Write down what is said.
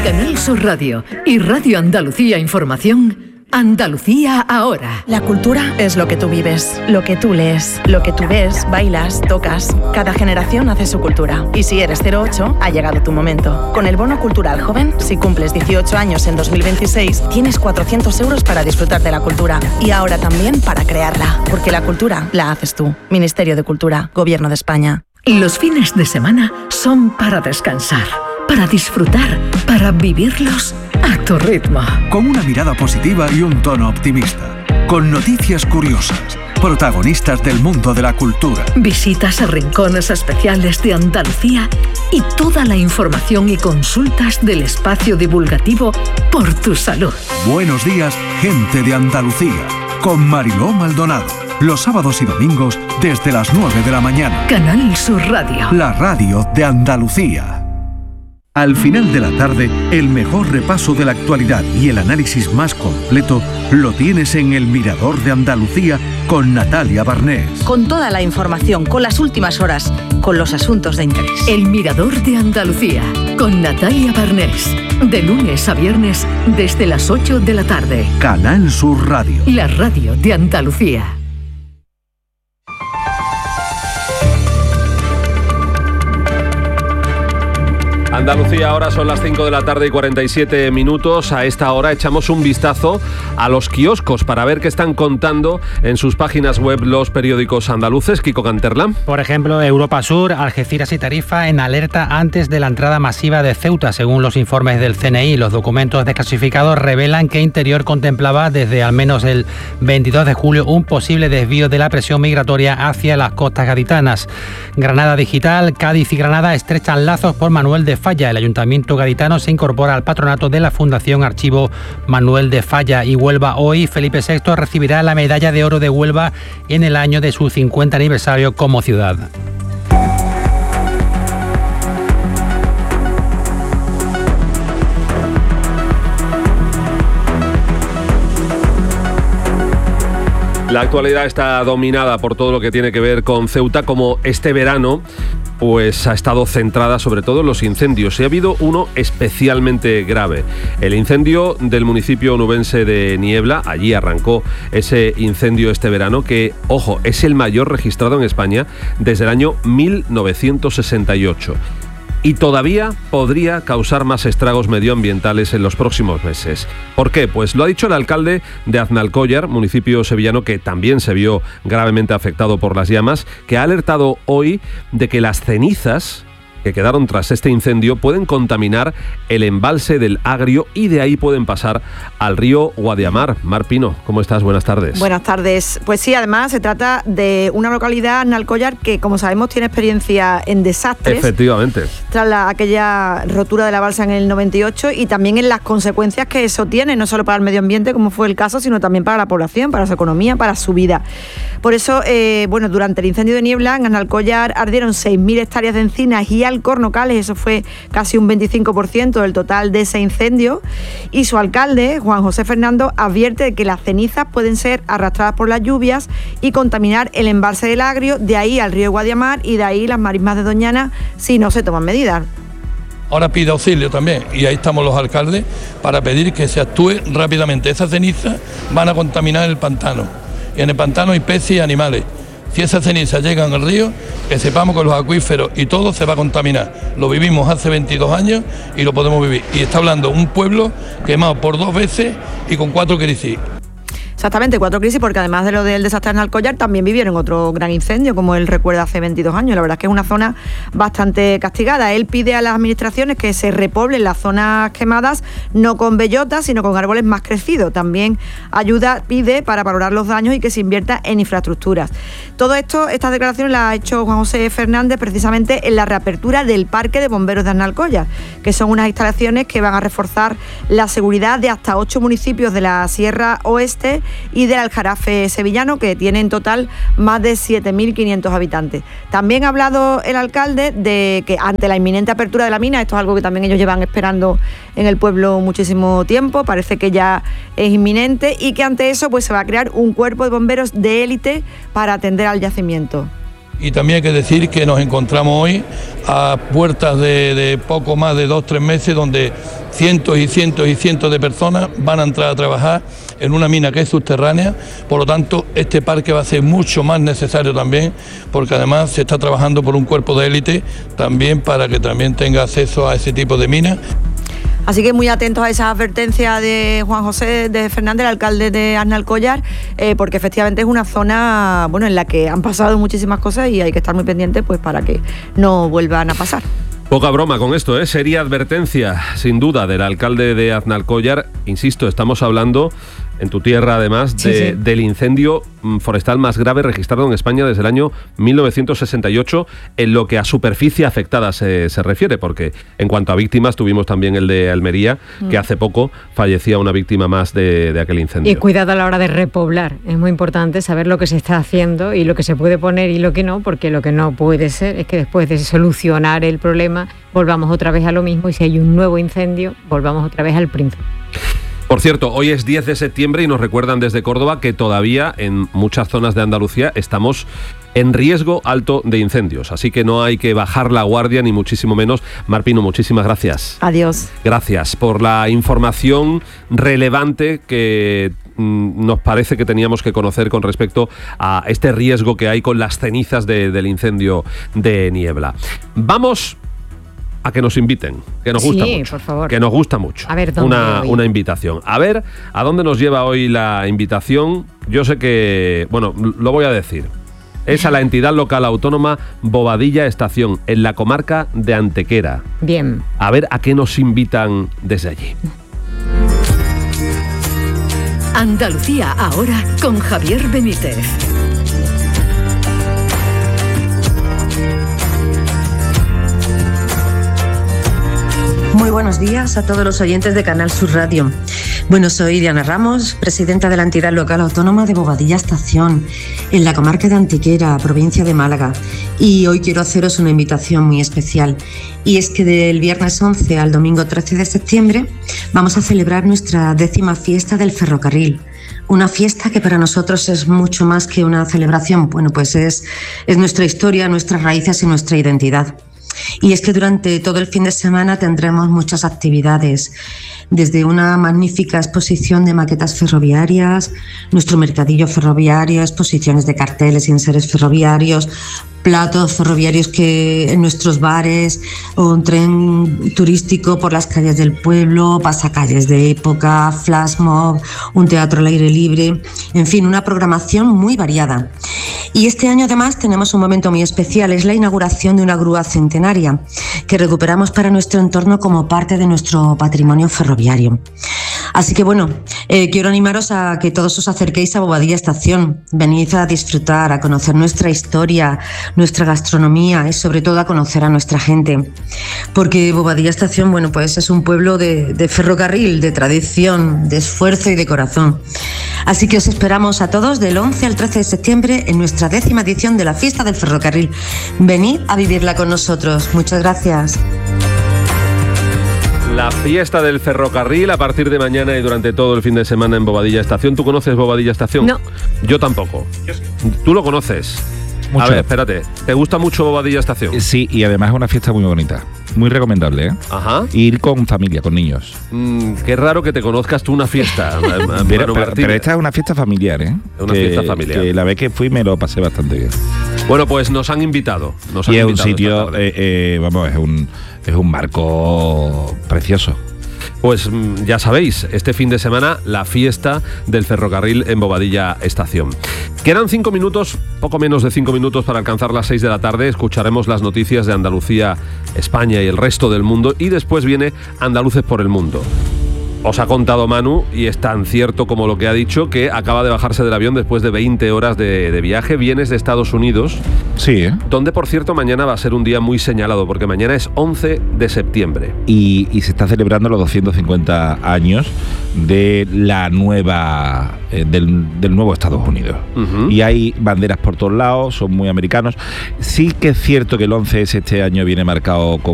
Canal Sur Radio y Radio Andalucía Información, Andalucía Ahora. La cultura es lo que tú vives, lo que tú lees, lo que tú ves, bailas, tocas. Cada generación hace su cultura. Y si eres 08, ha llegado tu momento. Con el Bono Cultural Joven, si cumples 18 años en 2026, tienes 400 euros para disfrutar de la cultura. Y ahora también para crearla. Porque la cultura la haces tú. Ministerio de Cultura, Gobierno de España. Los fines de semana son para descansar, para disfrutar, para vivirlos a tu ritmo. Con una mirada positiva y un tono optimista. Con noticias curiosas. Protagonistas del mundo de la cultura. Visitas a rincones especiales de Andalucía y toda la información y consultas del espacio divulgativo Por tu Salud. Buenos días, gente de Andalucía. Con Mariló Maldonado. Los sábados y domingos desde las 9 de la mañana. Canal Sur Radio. La radio de Andalucía. Al final de la tarde, el mejor repaso de la actualidad y el análisis más completo lo tienes en El Mirador de Andalucía con Natalia Barnés. Con toda la información, con las últimas horas, con los asuntos de interés. El Mirador de Andalucía con Natalia Barnés. De lunes a viernes desde las 8 de la tarde. Canal Sur Radio. La radio de Andalucía. Andalucía, ahora son las 5 de la tarde y 47 minutos. A esta hora echamos un vistazo a los kioscos para ver qué están contando en sus páginas web los periódicos andaluces. Kiko Canterla. Por ejemplo, Europa Sur, Algeciras y Tarifa en alerta antes de la entrada masiva de Ceuta. Según los informes del CNI, los documentos desclasificados revelan que Interior contemplaba desde al menos el 22 de julio un posible desvío de la presión migratoria hacia las costas gaditanas. Granada Digital, Cádiz y Granada estrechan lazos por Manuel de Falla. El Ayuntamiento gaditano se incorpora al patronato de la Fundación Archivo Manuel de Falla. Y Huelva hoy, Felipe VI recibirá la medalla de oro de Huelva en el año de su 50 aniversario como ciudad. La actualidad está dominada por todo lo que tiene que ver con Ceuta, como este verano pues ha estado centrada sobre todo en los incendios. Y ha habido uno especialmente grave. El incendio del municipio onubense de Niebla. Allí arrancó ese incendio este verano que, ojo, es el mayor registrado en España desde el año 1968. Y todavía podría causar más estragos medioambientales en los próximos meses. ¿Por qué? Pues lo ha dicho el alcalde de Aznalcóllar, municipio sevillano que también se vio gravemente afectado por las llamas, que ha alertado hoy de que las cenizas que quedaron tras este incendio pueden contaminar el embalse del Agrio y de ahí pueden pasar al río Guadiamar. Mar Pino, ¿cómo estás? Buenas tardes. Buenas tardes. Pues sí, además se trata de una localidad, Aznalcóllar, que como sabemos tiene experiencia en desastres. Efectivamente. Tras aquella rotura de la balsa en el 98 y también en las consecuencias que eso tiene, no solo para el medio ambiente, como fue el caso, sino también para la población, para su economía, para su vida. Por eso, durante el incendio de Niebla, en Aznalcóllar ardieron 6.000 hectáreas de encinas y alcornocales, eso fue casi un 25% del total de ese incendio, y su alcalde, Juan José Fernando, advierte de que las cenizas pueden ser arrastradas por las lluvias y contaminar el embalse del Agrio, de ahí al río Guadiamar y de ahí las marismas de Doñana si no se toman medidas. Ahora pide auxilio también y ahí estamos los alcaldes para pedir que se actúe rápidamente. Esas cenizas van a contaminar el pantano y en el pantano hay peces y animales. Si esas cenizas llegan al río, que sepamos que los acuíferos y todo se va a contaminar. Lo vivimos hace 22 años y lo podemos vivir. Y está hablando un pueblo quemado por 2 veces y con 4 crisis. Exactamente, 4 crisis, porque además de lo del desastre de Aznalcóllar, también vivieron otro gran incendio, como él recuerda, hace 22 años. La verdad es que es una zona bastante castigada. Él pide a las administraciones que se repoblen las zonas quemadas, no con bellotas, sino con árboles más crecidos. También pide para valorar los daños y que se invierta en infraestructuras. Todo esto, estas declaraciones las ha hecho Juan José Fernández precisamente en la reapertura del Parque de Bomberos de Aznalcóllar, que son unas instalaciones que van a reforzar la seguridad de hasta 8 municipios de la Sierra Oeste y del Aljarafe sevillano, que tiene en total más de 7.500 habitantes. También ha hablado el alcalde de que ante la inminente apertura de la mina, esto es algo que también ellos llevan esperando en el pueblo muchísimo tiempo, parece que ya es inminente, y que ante eso pues se va a crear un cuerpo de bomberos de élite para atender al yacimiento. Y también hay que decir que nos encontramos hoy a puertas de poco más de 2-3 meses, donde cientos y cientos y cientos de personas van a entrar a trabajar en una mina que es subterránea. Por lo tanto, este parque va a ser mucho más necesario también, porque además se está trabajando por un cuerpo de élite también para que también tenga acceso a ese tipo de minas. Así que muy atentos a esa advertencia de Juan José de Fernández, el alcalde de Aznalcóllar, porque efectivamente es una zona, bueno, en la que han pasado muchísimas cosas y hay que estar muy pendientes, pues, para que no vuelvan a pasar. Poca broma con esto, ¿eh? Seria advertencia, sin duda, del alcalde de Aznalcóllar. Insisto, estamos hablando, en tu tierra además, del incendio forestal más grave registrado en España desde el año 1968, en lo que a superficie afectada se refiere, porque en cuanto a víctimas tuvimos también el de Almería, que hace poco fallecía una víctima más de aquel incendio. Y cuidado a la hora de repoblar, es muy importante saber lo que se está haciendo y lo que se puede poner y lo que no, porque lo que no puede ser es que después de solucionar el problema volvamos otra vez a lo mismo y si hay un nuevo incendio volvamos otra vez al principio. Por cierto, hoy es 10 de septiembre y nos recuerdan desde Córdoba que todavía en muchas zonas de Andalucía estamos en riesgo alto de incendios, así que no hay que bajar la guardia ni muchísimo menos. Mar Pino, muchísimas gracias. Adiós. Gracias por la información relevante que nos parece que teníamos que conocer con respecto a este riesgo que hay con las cenizas del incendio de Niebla. Vamos a que nos inviten, que nos gusta mucho. Por favor. Que nos gusta mucho. A ver, ¿dónde una invitación. A ver, ¿a dónde nos lleva hoy la invitación? Yo sé que, bueno, lo voy a decir. Es a la entidad local autónoma Bobadilla Estación, en la comarca de Antequera. Bien. A ver a qué nos invitan desde allí. Andalucía ahora con Javier Benítez. Muy buenos días a todos los oyentes de Canal Sur Radio. Bueno, soy Diana Ramos, presidenta de la entidad local autónoma de Bobadilla Estación, en la comarca de Antequera, provincia de Málaga. Y hoy quiero haceros una invitación muy especial. Y es que del viernes 11 al domingo 13 de septiembre vamos a celebrar nuestra 10ª fiesta del ferrocarril. Una fiesta que para nosotros es mucho más que una celebración. Bueno, pues es nuestra historia, nuestras raíces y nuestra identidad. Y es que durante todo el fin de semana tendremos muchas actividades, desde una magnífica exposición de maquetas ferroviarias, nuestro mercadillo ferroviario, exposiciones de carteles y enseres ferroviarios, platos ferroviarios que en nuestros bares, o un tren turístico por las calles del pueblo, pasacalles de época, flash mob, un teatro al aire libre, en fin, una programación muy variada. Y este año además tenemos un momento muy especial, es la inauguración de una grúa centenaria que recuperamos para nuestro entorno como parte de nuestro patrimonio ferroviario. Así que bueno, quiero animaros a que todos os acerquéis a Bobadilla Estación, venid a disfrutar, a conocer nuestra historia, nuestra gastronomía y sobre todo a conocer a nuestra gente. Porque Bobadilla Estación, bueno, pues es un pueblo de ferrocarril, de tradición, de esfuerzo y de corazón. Así que os esperamos a todos del 11 al 13 de septiembre en nuestra 10ª edición de la Fiesta del Ferrocarril. Venid a vivirla con nosotros. Muchas gracias. La fiesta del ferrocarril a partir de mañana y durante todo el fin de semana en Bobadilla Estación. ¿Tú conoces Bobadilla Estación? No. Yo tampoco. ¿Tú lo conoces? Mucho. A ver, espérate. ¿Te gusta mucho Bobadilla Estación? Sí, y además es una fiesta muy bonita. Muy recomendable, ¿eh? Ajá. Ir con familia, con niños. Qué raro que te conozcas tú una fiesta. pero esta es una fiesta familiar, ¿eh? Es una fiesta familiar. Que la vez que fui me lo pasé bastante bien. Bueno, pues nos han invitado. Y es un sitio, vamos, es un marco precioso. Pues ya sabéis, este fin de semana la fiesta del ferrocarril en Bobadilla Estación. Quedan 5 minutos, poco menos de 5 minutos para alcanzar las 6 de la tarde. Escucharemos las noticias de Andalucía, España y el resto del mundo. Y después viene Andaluces por el Mundo. Os ha contado Manu, y es tan cierto como lo que ha dicho, que acaba de bajarse del avión después de 20 horas de viaje. Vienes de Estados Unidos. Sí, ¿eh? Donde, por cierto, mañana va a ser un día muy señalado, porque mañana es 11 de septiembre. Y se está celebrando los 250 años de la nueva del nuevo Estados Unidos. Uh-huh. Y hay banderas por todos lados, son muy americanos. Sí que es cierto que el 11S este año viene marcado con